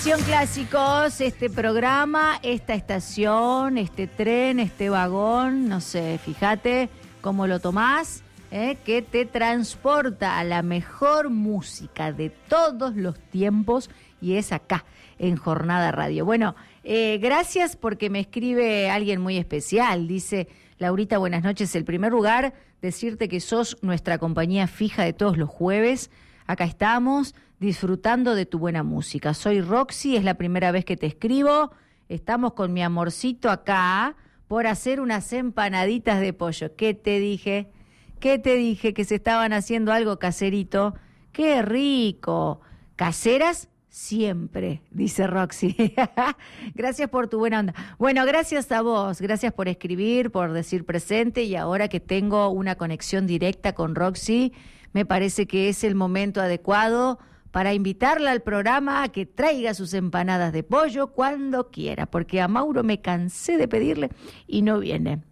Clásicos, este programa, esta estación, este tren, este vagón, no sé, fíjate cómo lo tomás, que te transporta a la mejor música de todos los tiempos y es acá, en Jornada Radio. Bueno, gracias porque me escribe alguien muy especial, dice: Laurita, buenas noches. En primer lugar, decirte que sos nuestra compañía fija de todos los jueves. Acá estamos, disfrutando de tu buena música. Soy Roxy, es la primera vez que te escribo. Estamos con mi amorcito acá por hacer unas empanaditas de pollo. ¿Qué te dije? ¿Qué te dije? Que se estaban haciendo algo caserito. ¡Qué rico! ¿Caseras? Siempre, dice Roxy. Gracias por tu buena onda. Bueno, gracias a vos, gracias por escribir, por decir presente, y ahora que tengo una conexión directa con Roxy, me parece que es el momento adecuado para invitarla al programa a que traiga sus empanadas de pollo cuando quiera, porque a Mauro me cansé de pedirle y no viene.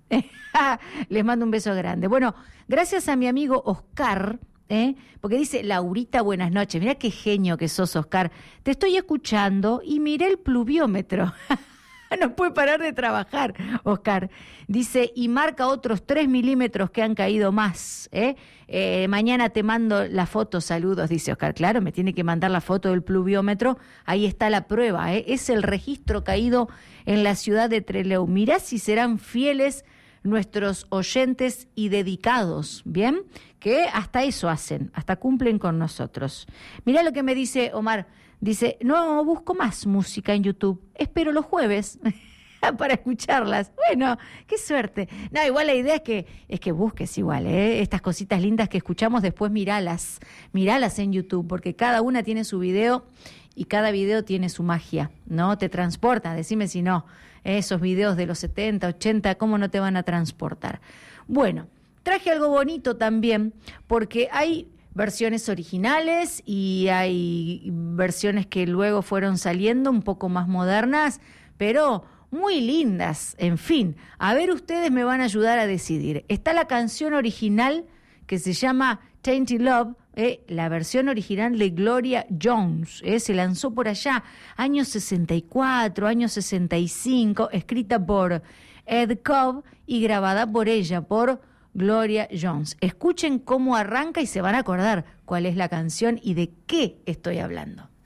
Les mando un beso grande. Bueno, gracias a mi amigo Oscar, porque dice: Laurita, buenas noches. Mirá qué genio que sos, Oscar. Te estoy escuchando y miré el pluviómetro. No puede parar de trabajar, Oscar. Dice, y marca otros 3 milímetros que han caído más. Mañana te mando la foto, saludos, dice Oscar. Claro, me tiene que mandar la foto del pluviómetro. Ahí está la prueba, es el registro caído en la ciudad de Trelew. Mirá si serán fieles nuestros oyentes y dedicados, ¿bien? Que hasta eso hacen, hasta cumplen con nosotros. Mirá lo que me dice Omar. Dice, no busco más música en YouTube, espero los jueves para escucharlas. Bueno, qué suerte. No, igual la idea es que busques igual, estas cositas lindas que escuchamos, después miralas en YouTube, porque cada una tiene su video y cada video tiene su magia, ¿no? Te transporta, decime si no, esos videos de los 70, 80, ¿cómo no te van a transportar? Bueno, traje algo bonito también, porque hay versiones originales y hay versiones que luego fueron saliendo un poco más modernas, pero muy lindas. En fin, a ver, ustedes me van a ayudar a decidir. Está la canción original que se llama Tainted Love, la versión original de Gloria Jones, se lanzó por allá, años 64, años 65, escrita por Ed Cobb y grabada por ella, por Gloria Jones. Escuchen cómo arranca y se van a acordar cuál es la canción y de qué estoy hablando.